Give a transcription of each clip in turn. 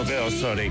dute osorik.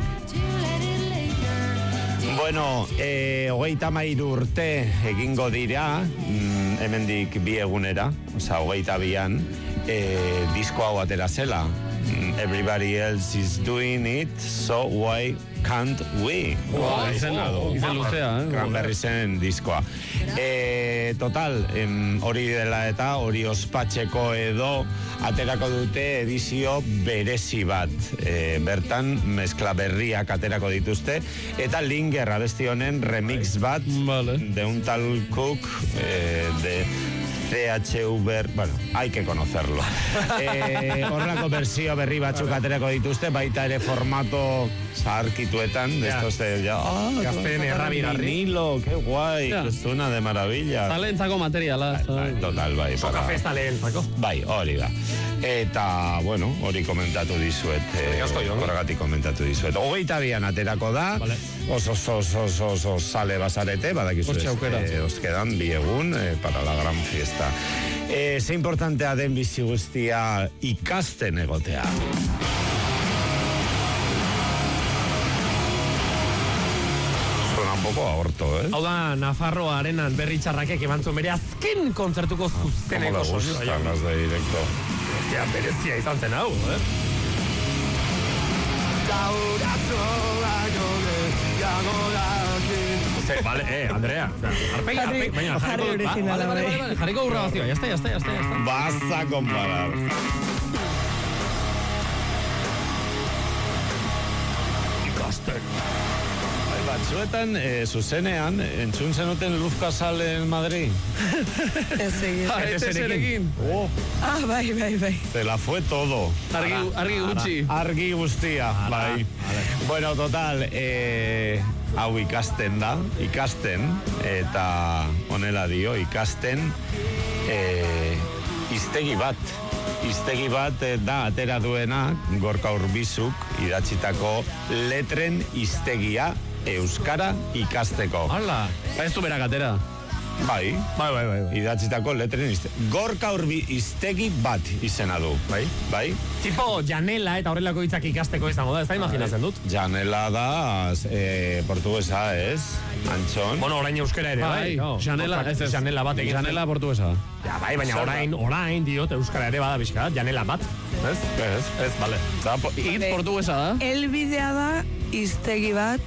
Bueno, 33 urte egingo dira, hemendik 2 egunera, oza, 22an, disko hau atera zela. Everybody else is doing it, so why can't we? Izen luzea, Cranberriesen diskoa. Total, hori dela eta hori ospatzeko edo aterako dute edizio berezi bat. Bertan, mezkla berriak aterako dituzte, eta Linger abesti honen remix bat, de un tal Cook, de CHV, bueno, hay que conocerlo. Horrelako versio berri batzuk aterako dituzte, baita ere formato zaharkituetan, de estos de ya, Gazteen errabigarri. vinilo, qué guay, que suena de maravilla. Zalentzako materiala. Total, bai. Soka festa lehentzako. Bai, hori da. Eta, bueno, hori komentatu dizuet. Horregatik komentatu dizuet. 22an aterako da, oso sale bazarete, badakizu os quedan 2 egun para la gran fiesta. Ze importantea den bizi guztia ikasten egotea. Suena un poco aborto, Hau da, Nafarroa arenan berri txarrakek emantzun bere azken kontzertuko zuzeneko soinu. Las de directo. Ja, berezia izan zen hau, Vale, Andrea. Baina, jarriko grabazioa, ya está. Vas a comparar. Ikasten. Batzuetan, zuzenean, entzun zenuten Luz Casal en Madrid. Eteserekin. Bai. Se la fue todo. Argi gutxi. Argi guztia, bai. Bueno, total, hau ikasten da, eta honela dio, ikasten hiztegi bat da atera duena Gorka Urbizuk idatzitako letren hiztegia euskara ikasteko. Hala, ez du berak atera. Bai. Idatzitako letren Gorka hiztegi bat izena du. Bai. Tipo janela eta horrelako hitzak ikasteko izango da, ez da imaginatzen dut. Janela da portuguesa, ez? Antxon. Bueno, orain euskera ere, bai. Janela, ez. Janela bat egin. Janela portuguesa. Ja, bai, baina orain diot euskara ere bada bizka, janela bat. Ez, bale. Hitz portuguesa da. Elbidea da hiztegi bat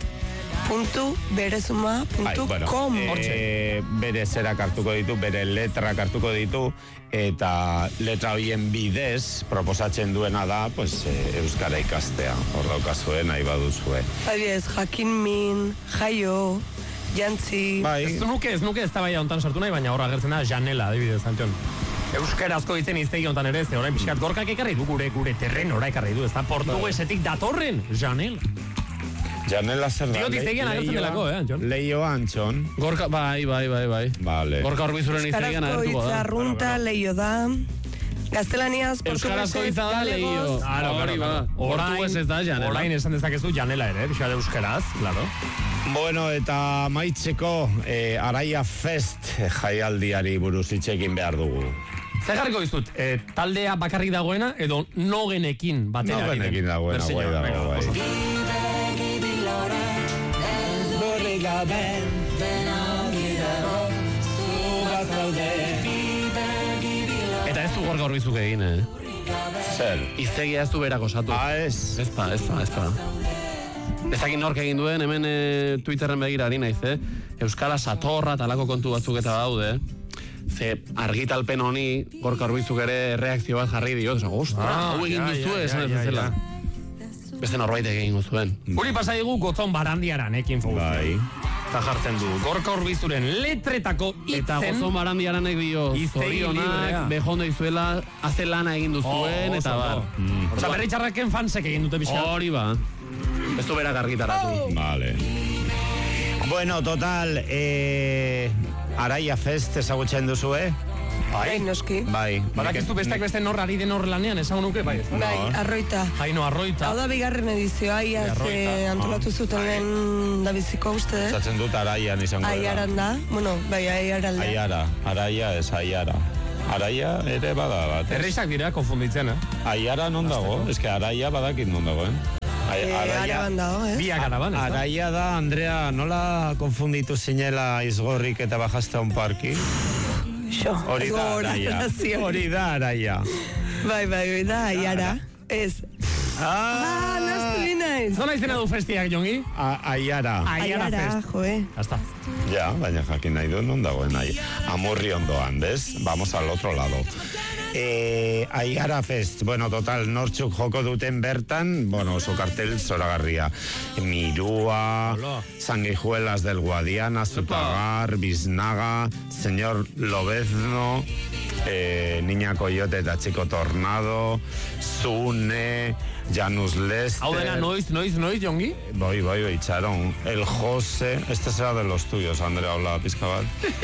.berezuma.com bere zerak hartuko ditu, bere letrak hartuko ditu, eta letra horien bidez proposatzen duena da, pues, euskara ikastea. Hor daukazue, nahi baduzue. Adibidez, jakin min, jaio, jantzi. Ez nuke ez da bai hontan sartu nahi, baina hor agertzen da janela, adibidez, Antion. Euskarazko ditzen iztegi hontan ere, ez da orain pixkat gorkak ekarri du, gure terrenora ekarri du, ez da portuguesetik datorren janela. Janela zer da? Diot iztegian agertzen delako, Antxon? Leio, Antxon. Gorka, bai. Vale. Gorka Urbizuren iztegian agertuko da. Euskarazko itzarrunta, leio da. Gaztelaniaz, Euskarazko itza da, leio. Hori ba. Portugues ez da, janela. Orain esan dezakezu janela ere, pixka de euskaraz, claro. Bueno, eta maitzeko Araia Fest jaialdiari buruz hitzekin behar dugu. Zer jarriko dizut, taldea bakarrik dagoena edo nogenekin batera? Nogenekin dagoena, guai dago, bai. Eta ez du Gorka Urbizuk egin, Zer? Iztegia ez du berak osatu. Ez. Ez pa. Ez dakit nork egin duen, hemen Twitterren begira ari naiz, Euskala satorra talako kontu batzuk eta daude, ze argitalpen honi Gorka Urbizuk ere reakzio bat jarri dio, hau egin duzue, esan ez zela. Beste norbait egin zuen. Uri pasaigu Gotzon Barandiaran, info. Bai. Eta jartzen du, Gorka Urbizuren letretako itzen. Eta Gotzon Barandiaranek dio, zorionak, bejondo izuela, haze lana egin duzuen, eta bar. Osa, berri txarraken fansek egin dute pixka. Hori ba. Ez du berak argitaratu. Vale. Bueno, total, Araia Fest ezagutzen duzue? Bai, noski. Bai. Badakizu besteak beste norrari den hor lanean, esango nuke, bai. Bai, Arroita. Haino Arroita. Hau da bigarren edizioa, antolatu zuten da biziko uste. Zatzen dut Araian izango dela. Aiaran da, bueno, bai, Aiaran da. Aiara, Araia ez Aiara. Araia ere bada bat. Erreixak dira, konfunditzen, Aiara non dago? Ez que Araia badakit non dago, Araban dago, Biak araban, ez da? Araia da, Andrea, nola konfunditu zinela izgorrik eta bajaste un parki? Hori da Araia. Hori da Araia. Bai, hori da Aiara. Ez. Nastu binaiz. Zona izena du festiak, Jongi? Aiara. Aiara fest. Joe. Hasta. Ja, baina jakin nahi du, non dagoen Amurri ondoan, bez? Vamos al otro lado. Aiara Fest, bueno, total, nortzuk joko duten bertan, bueno, oso kartel zoragarria. Mirúa, Sanguijuelas del Guadiana, Zutagar, Biznaga, Señor Lobezno, Niña Coyote eta Chico Tornado, Zune, Janus Lester. Hau dena, noiz, Jongi? Voy, Charon. El José, este será de los tuyos, Andrea, hola, pizka bat.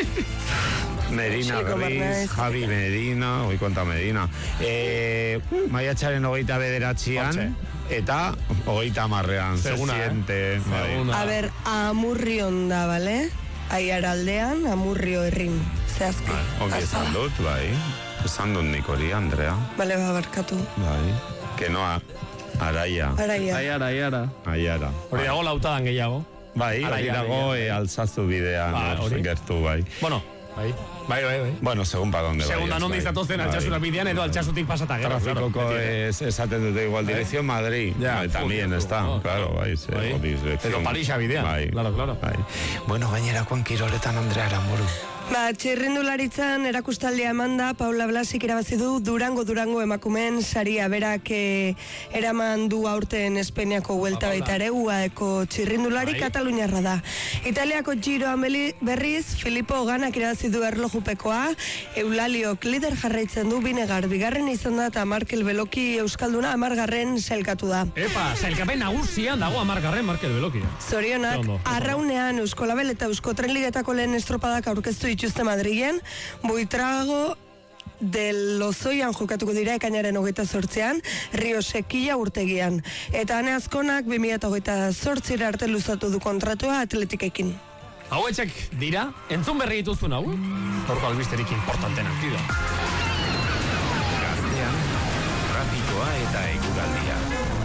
Medina Gris, Javi Medina, hoy cuenta Medina. Maiatzaren 29an eta 30ean. Se siente. A ver, Amurri onda, ¿vale? Aiaraldean, Amurrio herrin. Zehazki. Oki esan dut, bai. Esan dut nik hori, Andrea. Bale, barkatu. Bai. Que no, Araia. Aiara. Hori dago lautadan gehiago. Bai, hori dago Altsasu bidean gertu, bai. Bueno, bai. Bueno, según pa donde según da nondi zatozen Altsasura bidean edo Altsasutik pasata gero. Trafikoko esaten dute igual dirección Madrid. También está, claro, bai. Edo Parisa bidean. Claro. Bueno, gainerakoan kiroletan Andrea Aramuru. Txirrindularitzan erakustaldia eman da, Paula Blasik irabazi du Durango emakumeen saria, berak eraman du aurten Espainiako huelta baita ere, UAeko txirrindulari kataluniarra da. Italiako Giroan berriz, Filippo Ganak irabazi du erlojupekoa, Eulaliok lider jarraitzen du, Binegar bigarren izan da, eta Markel Beloki euskalduna 10garren sailkatu da. Sailkapen nagusian dago 10garren Markel Beloki. Zorionak, arraunean Euskolabel eta Euskotrenligetako lehen estropadak aurkeztu dituzte Madrilen, Buitrago del Lozoian jokatuko dira ekainaren 28an, Rio Sekilla urtegian. Eta Ane Azkonak 2028 arte luzatu du kontratua Atletikekin. Hauetxek dira, entzun berri dituzun hau? Horko albisterik importantenak dira. Gaztean, trafikoa eta eguraldia.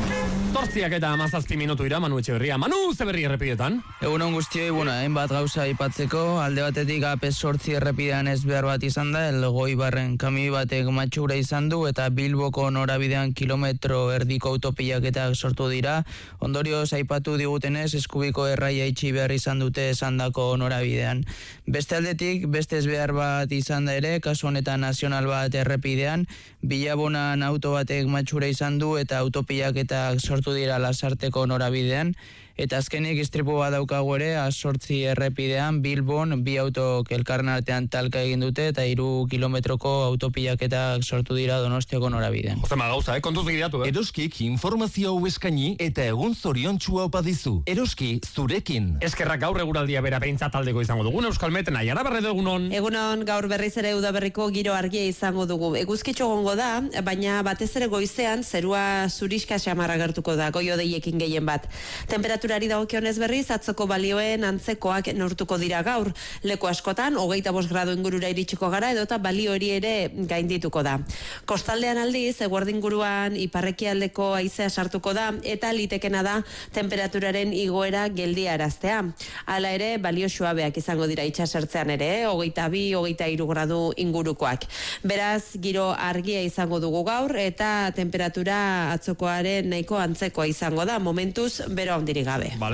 8 eta 17 minutu ira, Manu Etxeberria. Manu, ze berri errepidetan? Egunon guztioi, hainbat gauza aipatzeko, alde batetik AP8 errepidean ez behar bat izan da, Elgoibarren kamioi batek matxura izan du, eta Bilboko norabidean kilometro erdiko autopilaketak sortu dira. Ondorioz aipatu digutenez, Eskubiko erraia itxi behar izan dute esandako norabidean. Beste aldetik, beste ez behar bat izan da ere, kasu honetan nazional bat errepidean, Bilabonan auto batek matxura izan du, eta autopilaketak sortu dira Lasarteko norabidean, eta azkenik istripu bat daukagu ere, A8 errepidean Bilbon bi autok elkarren artean talka egin dute, eta 3 kilometroko autopilaketak sortu dira Donostiako norabidean. Ozema gauza, kontuz gidatu, Eroskik informazio hau eskaini eta egun zoriontsua opa dizu. Eroski zurekin. Eskerrak gaur eguraldia bera behintzat taldeko izango dugun, Euskalmet, Naiara Barredo egunon. Egunon, gaur berriz ere udaberriko giro argia izango dugu. Eguzkitxo gongo da, baina batez ere goizean zerua zuriska xamarra gertuko da, goiodeiekin gehien bat. Temperaturari dagokionez berriz, atzoko balioen antzekoak neurtuko dira gaur. Leku askotan, 25 gradu ingurura iritsiko gara, edota balio hori ere gaindituko da. Kostaldean aldiz, eguerdi inguruan iparrekialdeko haizea sartuko da, eta litekena da temperaturaren igoera geldiaraztea. Hala ere, balio suabeak izango dira itsasertzean ere, 22-23 gradu ingurukoak. Beraz, giro argia izango dugu gaur, eta temperatura atzokoaren nahiko antzekoa izango da, momentuz bero handirik gabe. Vale.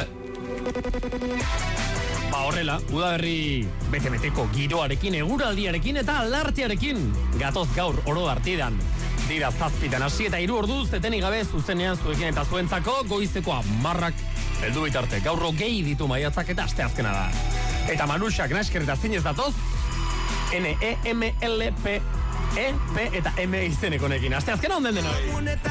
Horrela, udaberri bete-beteko giroarekin, eguraldiarekin eta alartearekin gatoz gaur oro artidan. Dira 7 hasi eta 3 orduz, etenik gabe zuzenean zuekin eta zuentzako goizeko 10 heldu bitarte. Gaur gehi ditu maiatzak eta asteazkena da. Eta Manuxak naskerreta zinez datoz, NEMLP, E, P eta M izenekonekin. Asteazkena onden denoi.